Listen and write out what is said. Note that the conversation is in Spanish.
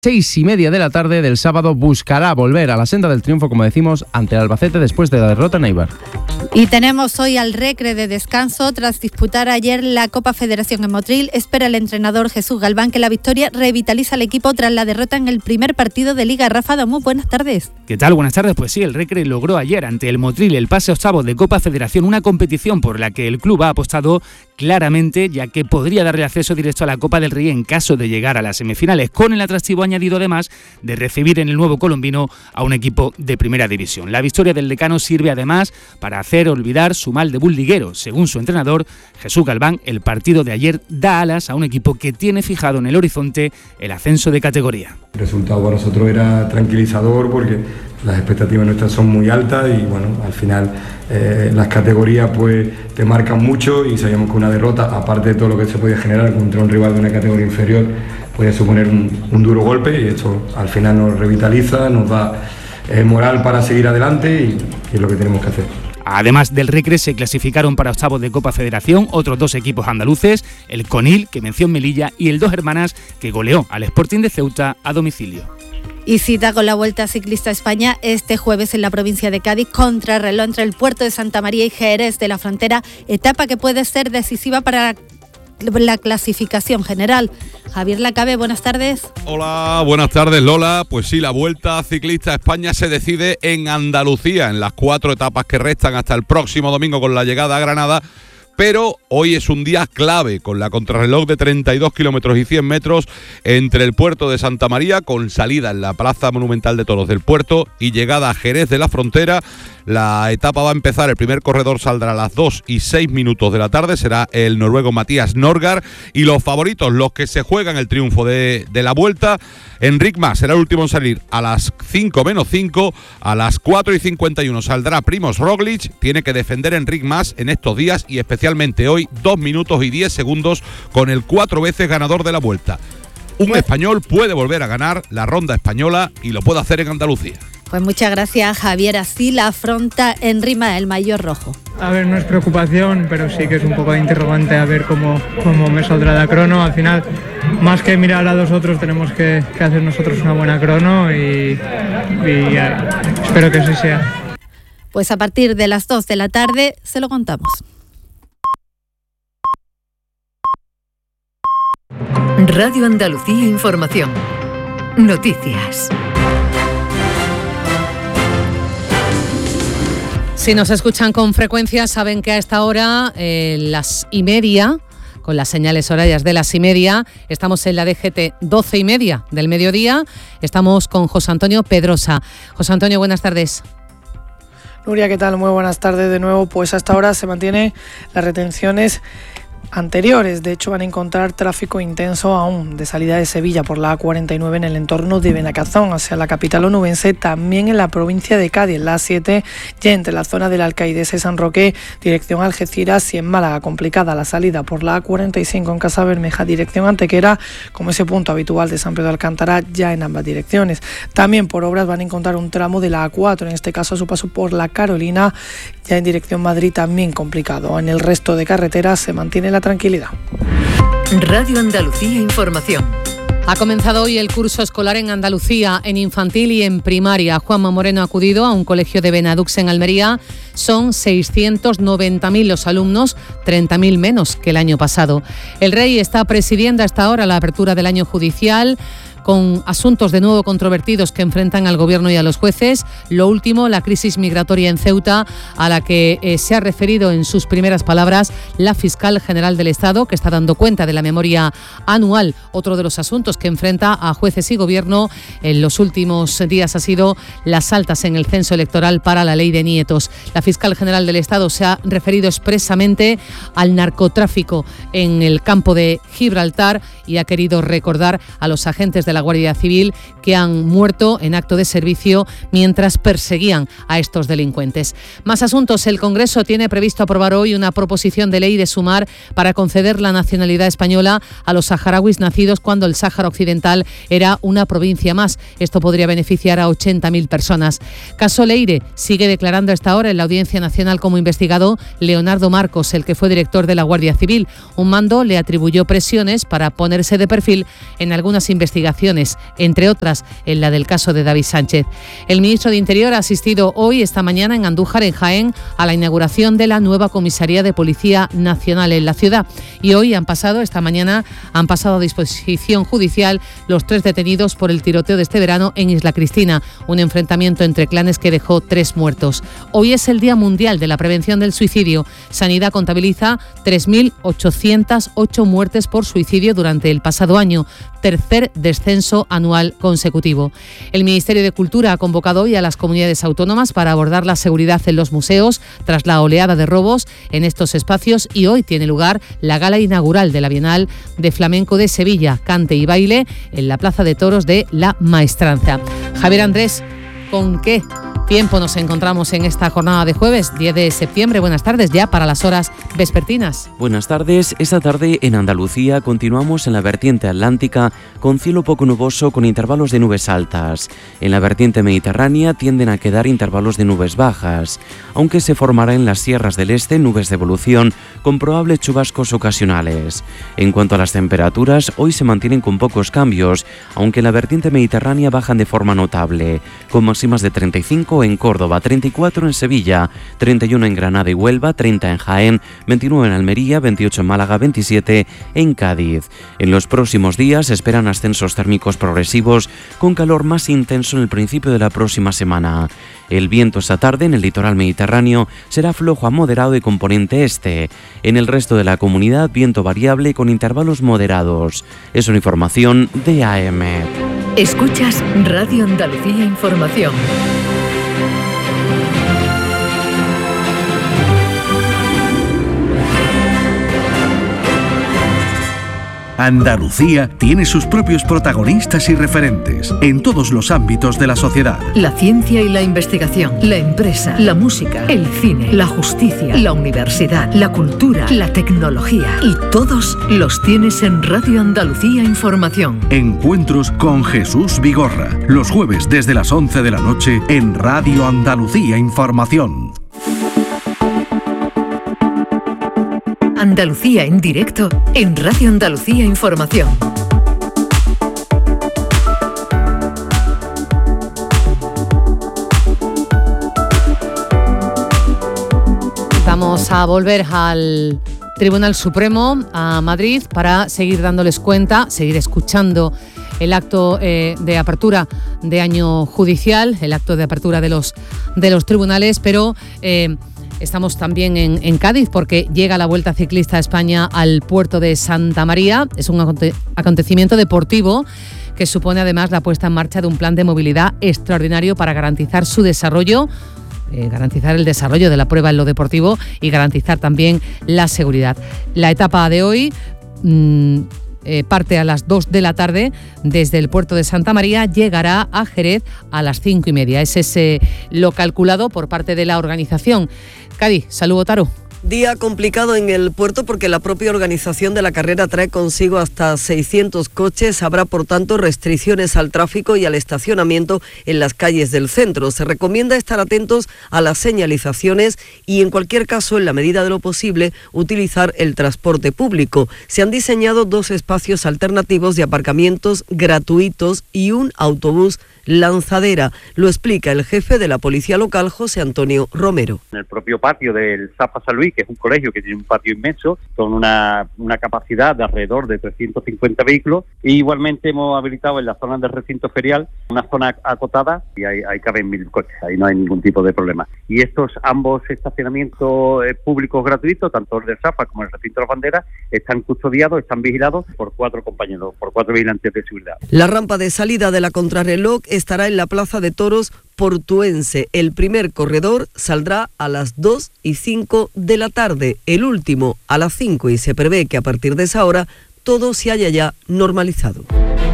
6:30 de la tarde del sábado buscará volver a la senda del triunfo, como decimos, ante el Albacete después de la derrota en Eibar. Y tenemos hoy al Recre de descanso. Tras disputar ayer la Copa Federación en Motril, espera el entrenador Jesús Galván que la victoria revitaliza al equipo tras la derrota en el primer partido de Liga. Rafa Domú, buenas tardes. ¿Qué tal? Buenas tardes. Pues sí, el Recre logró ayer ante el Motril el pase a octavos de Copa Federación, una competición por la que el club ha apostado claramente, ya que podría darle acceso directo a la Copa del Rey en caso de llegar a las semifinales, con el atractivo añadido además de recibir en el nuevo colombino a un equipo de primera división. La victoria del decano sirve además para hacer olvidar su mal debut liguero. Según su entrenador, Jesús Galván, el partido de ayer da alas a un equipo que tiene fijado en el horizonte el ascenso de categoría. El resultado para nosotros era tranquilizador porque las expectativas nuestras son muy altas y bueno, al final las categorías pues te marcan mucho y sabíamos que una derrota, aparte de todo lo que se podía generar contra un rival de una categoría inferior, podía suponer un duro golpe, y esto al final nos revitaliza, nos da moral para seguir adelante y es lo que tenemos que hacer. Además del Recre, se clasificaron para octavos de Copa Federación otros dos equipos andaluces, el Conil, que venció en Melilla, y el Dos Hermanas, que goleó al Sporting de Ceuta a domicilio. Y cita con la Vuelta Ciclista a España este jueves en la provincia de Cádiz, contrarreloj entre el puerto de Santa María y Jerez de la Frontera, etapa que puede ser decisiva para la clasificación general. Javier Lacabe, buenas tardes. Hola, buenas tardes, Lola. Pues sí, la Vuelta Ciclista a España se decide en Andalucía, en las 4 etapas que restan hasta el próximo domingo con la llegada a Granada. Pero hoy es un día clave, con la contrarreloj de 32 kilómetros y 100 metros entre el puerto de Santa María, con salida en la Plaza Monumental de Toros del Puerto y llegada a Jerez de la Frontera. La etapa va a empezar, el primer corredor saldrá a las 2:06 de la tarde, será el noruego Matías Norgard, y los favoritos, los que se juegan el triunfo de la Vuelta, Enric Mas será el último en salir a las 5 menos 5, a las 4:51 saldrá Primož Roglič. Tiene que defender Enric Mas en estos días y especialmente hoy 2 minutos y 10 segundos con el 4 veces ganador de la Vuelta. Un español puede volver a ganar la ronda española y lo puede hacer en Andalucía. Pues muchas gracias, Javier. Así la afronta Enric Mas, el maillot rojo. A ver, no es preocupación, pero sí que es un poco de interrogante a ver cómo me saldrá la crono. Al final, más que mirar a los otros, tenemos que hacer nosotros una buena crono y espero que así sea. Pues a partir de las 2 de la tarde se lo contamos. Radio Andalucía Información. Noticias. Si nos escuchan con frecuencia, saben que a esta hora, las 1:30, con las señales horarias de las 1:30, estamos en la DGT 12:30 del mediodía. Estamos con José Antonio Pedrosa. José Antonio, buenas tardes. Nuria, ¿qué tal? Muy buenas tardes de nuevo. Pues hasta ahora se mantienen las retenciones anteriores. De hecho, van a encontrar tráfico intenso aún de salida de Sevilla por la A49 en el entorno de Benacazón hacia la capital onubense, también en la provincia de Cádiz, en la A7, ya entre la zona del Alcaidesa y San Roque, dirección Algeciras, y en Málaga complicada la salida por la A45 en Casabermeja, dirección Antequera, como ese punto habitual de San Pedro de Alcántara, ya en ambas direcciones. También por obras van a encontrar un tramo de la A4, en este caso a su paso por la Carolina, ya en dirección Madrid, también complicado. En el resto de carreteras se mantiene la tranquilidad. Radio Andalucía Información. Ha comenzado hoy el curso escolar en Andalucía, en infantil y en primaria. Juanma Moreno ha acudido a un colegio de Benadux en Almería. Son 690.000 los alumnos, 30.000 menos que el año pasado. El Rey está presidiendo hasta ahora la apertura del año judicial, con asuntos de nuevo controvertidos que enfrentan al Gobierno y a los jueces. Lo último, la crisis migratoria en Ceuta, a la que se ha referido en sus primeras palabras la fiscal general del Estado, que está dando cuenta de la memoria anual. Otro de los asuntos que enfrenta a jueces y Gobierno en los últimos días ha sido las altas en el censo electoral para la ley de nietos. La fiscal general del Estado se ha referido expresamente al narcotráfico en el campo de Gibraltar y ha querido recordar a los agentes de la Guardia Civil que han muerto en acto de servicio mientras perseguían a estos delincuentes. Más asuntos. El Congreso tiene previsto aprobar hoy una proposición de ley de sumar para conceder la nacionalidad española a los saharauis nacidos cuando el Sáhara Occidental era una provincia más. Esto podría beneficiar a 80.000 personas. Caso Leire sigue declarando hasta ahora en la Audiencia Nacional como investigado Leonardo Marcos, el que fue director de la Guardia Civil. Un mando le atribuyó presiones para ponerse de perfil en algunas investigaciones actuaciones, entre otras en la del caso de David Sánchez. El ministro de Interior ha asistido esta mañana en Andújar, en Jaén, a la inauguración de la nueva comisaría de Policía Nacional en la ciudad. Y hoy esta mañana han pasado a disposición judicial los 3 detenidos por el tiroteo de este verano en Isla Cristina, un enfrentamiento entre clanes que dejó 3 muertos. Hoy es el Día Mundial de la Prevención del Suicidio. Sanidad contabiliza 3.808 muertes por suicidio durante el pasado año, tercer descenso anual consecutivo. El Ministerio de Cultura ha convocado hoy a las comunidades autónomas para abordar la seguridad en los museos tras la oleada de robos en estos espacios, y hoy tiene lugar la gala inaugural de la Bienal de Flamenco de Sevilla, Cante y Baile, en la Plaza de Toros de La Maestranza. Javier Andrés, ¿con qué tiempo nos encontramos en esta jornada de jueves 10 de septiembre? Buenas tardes, ya para las horas vespertinas. Buenas tardes. Esta tarde en Andalucía continuamos en la vertiente atlántica con cielo poco nuboso con intervalos de nubes altas. En la vertiente mediterránea tienden a quedar intervalos de nubes bajas, aunque se formará en las sierras del este nubes de evolución con probables chubascos ocasionales. En cuanto a las temperaturas, hoy se mantienen con pocos cambios, aunque en la vertiente mediterránea bajan de forma notable, con máximas de 35 en Córdoba, 34 en Sevilla, 31 en Granada y Huelva, 30 en Jaén, 29 en Almería, 28 en Málaga, 27 en Cádiz. En los próximos días se esperan ascensos térmicos progresivos con calor más intenso en el principio de la próxima semana. El viento esta tarde en el litoral mediterráneo será flojo a moderado de componente este. En el resto de la comunidad, viento variable con intervalos moderados. Es una información de AM. Escuchas Radio Andalucía Información. Andalucía tiene sus propios protagonistas y referentes en todos los ámbitos de la sociedad. La ciencia y la investigación, la empresa, la música, el cine, la justicia, la universidad, la cultura, la tecnología. Y todos los tienes en Radio Andalucía Información. Encuentros con Jesús Vigorra, los jueves desde las 11 de la noche en Radio Andalucía Información. Andalucía en directo en Radio Andalucía Información. Vamos a volver al Tribunal Supremo, a Madrid, para seguir dándoles cuenta, seguir escuchando el acto de apertura de año judicial, el acto de apertura de los tribunales, pero estamos también en Cádiz porque llega la Vuelta Ciclista a España al puerto de Santa María. Es un acontecimiento deportivo que supone además la puesta en marcha de un plan de movilidad extraordinario para garantizar su desarrollo, garantizar el desarrollo de la prueba en lo deportivo y garantizar también la seguridad. La etapa de hoy parte a las 2 de la tarde desde el puerto de Santa María, llegará a Jerez a las 5:30. Ese es lo calculado por parte de la organización. Cádiz, saludo Taro. Día complicado en el puerto porque la propia organización de la carrera trae consigo hasta 600 coches. Habrá, por tanto, restricciones al tráfico y al estacionamiento en las calles del centro. Se recomienda estar atentos a las señalizaciones y, en cualquier caso, en la medida de lo posible, utilizar el transporte público. Se han diseñado 2 espacios alternativos de aparcamientos gratuitos y un autobús lanzadera. Lo explica el jefe de la policía local, José Antonio Romero. En el propio patio del Zafa San Luis, que es un colegio que tiene un patio inmenso, con una capacidad de alrededor de 350 vehículos, y igualmente hemos habilitado en la zona del recinto ferial una zona acotada y ahí caben 1000 coches, ahí no hay ningún tipo de problema. Y estos ambos estacionamientos públicos gratuitos, tanto el del Zafa como el recinto de la bandera, están custodiados, están vigilados por 4 compañeros, por 4 vigilantes de seguridad. La rampa de salida de la contrarreloj estará en la Plaza de Toros Portuense. El primer corredor saldrá a las 2:05 de la tarde, el último a las 5, y se prevé que a partir de esa hora todo se haya ya normalizado.